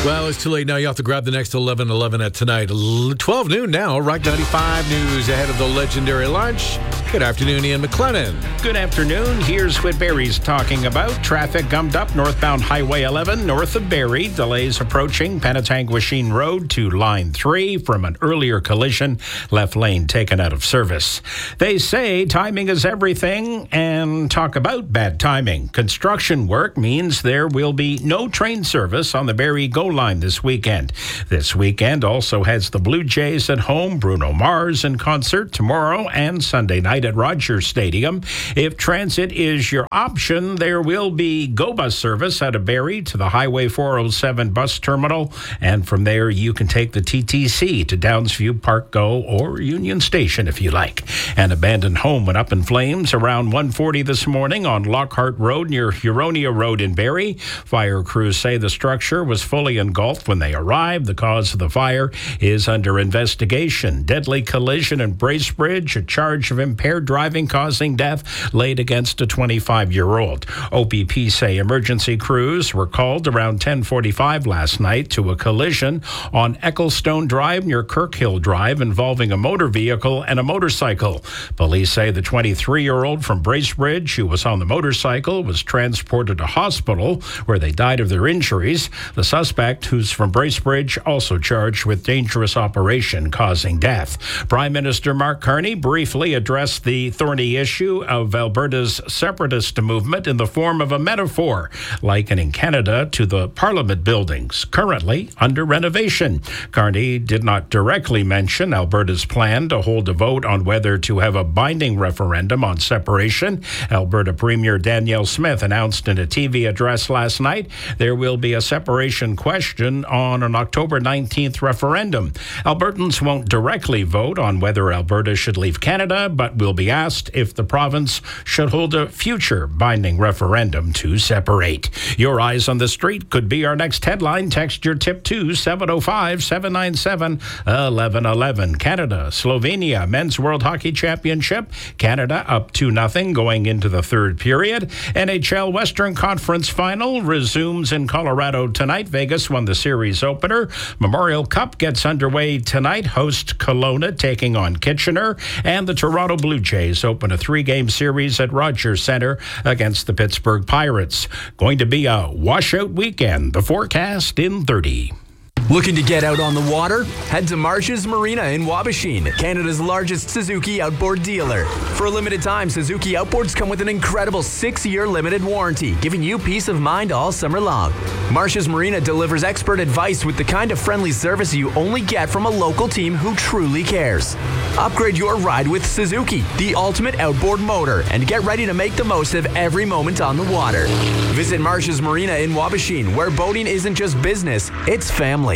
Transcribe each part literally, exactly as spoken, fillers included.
Well, it's too late now. You have to grab the next eleven eleven at tonight. twelve noon now. Rock ninety-five News ahead of the legendary lunch. Good afternoon, Ian McLennan. Good afternoon. Here's what Barrie's talking about. Traffic gummed up northbound Highway eleven north of Barrie. Delays approaching Penetanguishene Road to Line three from an earlier collision. Left lane taken out of service. They say timing is everything and talk about bad timing. Construction work means there will be no train service on the Barrie GO line this weekend. This weekend also has the Blue Jays at home, Bruno Mars in concert tomorrow and Sunday night at Rogers Stadium. If transit is your option, there will be GO bus service out of Barrie to the Highway four oh seven bus terminal, and from there you can take the T T C to Downsview Park GO or Union Station if you like. An abandoned home went up in flames around one forty this morning on Lockhart Road near Huronia Road in Barrie. Fire crews say the structure was fully engulfed when they arrived. The cause of the fire is under investigation. Deadly collision in Bracebridge, a charge of impaired driving causing death laid against a twenty-five-year-old. O P P say emergency crews were called around ten forty-five last night to a collision on Ecclestone Drive near Kirkhill Drive involving a motor vehicle and a motorcycle. Police say the twenty-three-year-old from Bracebridge who was on the motorcycle was transported to hospital where they died of their injuries. The suspect, who's from Bracebridge, also charged with dangerous operation causing death. Prime Minister Mark Carney briefly addressed the thorny issue of Alberta's separatist movement in the form of a metaphor, likening Canada to the Parliament buildings, currently under renovation. Carney did not directly mention Alberta's plan to hold a vote on whether to have a binding referendum on separation. Alberta Premier Danielle Smith announced in a T V address last night there will be a separation question on an October nineteenth referendum. Albertans won't directly vote on whether Alberta should leave Canada, but will be asked if the province should hold a future binding referendum to separate. Your eyes on the street could be our next headline. Text your tip to seven oh five, seven nine seven, one one one one. Canada, Slovenia, Men's World Hockey Championship. Canada up two nothing going into the third period. N H L Western Conference Final resumes in Colorado tonight. Vegas won the series opener. Memorial Cup gets underway tonight. Host Kelowna taking on Kitchener. And the Toronto Blue Jays open a three-game series at Rogers Centre against the Pittsburgh Pirates. Going to be a washout weekend. The forecast in thirty. Looking to get out on the water? Head to Marsh's Marina in Wabashine, Canada's largest Suzuki outboard dealer. For a limited time, Suzuki outboards come with an incredible six-year limited warranty, giving you peace of mind all summer long. Marsh's Marina delivers expert advice with the kind of friendly service you only get from a local team who truly cares. Upgrade your ride with Suzuki, the ultimate outboard motor, and get ready to make the most of every moment on the water. Visit Marsh's Marina in Wabashine, where boating isn't just business, it's family.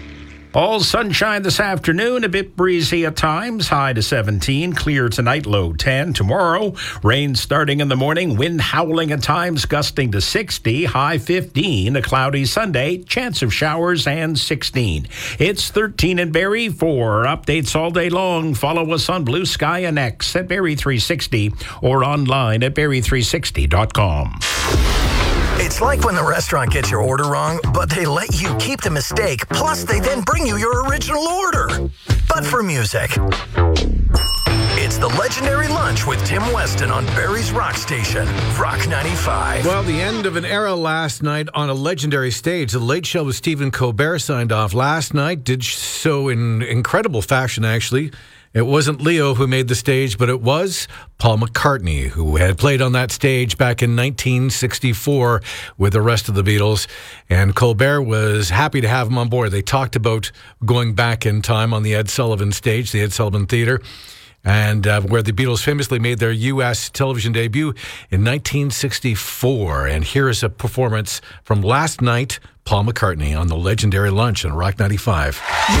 All sunshine this afternoon, a bit breezy at times, high to seventeen, clear tonight, low ten. Tomorrow, rain starting in the morning, wind howling at times, gusting to sixty, high fifteen. A cloudy Sunday, chance of showers, and sixteen. It's thirteen in Barrie. For updates all day long, follow us on Blue Sky and X at Barrie three sixty or online at barrie three sixty dot com. It's like when the restaurant gets your order wrong, but they let you keep the mistake, plus they then bring you your original order. But for music, it's the legendary lunch with Tim Weston on Barrie's Rock Station, Rock ninety-five. Well, the end of an era last night on a legendary stage. The Late Show with Stephen Colbert signed off last night, did so in incredible fashion, actually. It wasn't Leo who made the stage, but it was Paul McCartney, who had played on that stage back in nineteen sixty-four with the rest of the Beatles. And Colbert was happy to have him on board. They talked about going back in time on the Ed Sullivan stage, the Ed Sullivan Theatre, and uh, where the Beatles famously made their U S television debut in nineteen sixty-four. And here is a performance from last night, Paul McCartney on the legendary lunch on Rock ninety-five.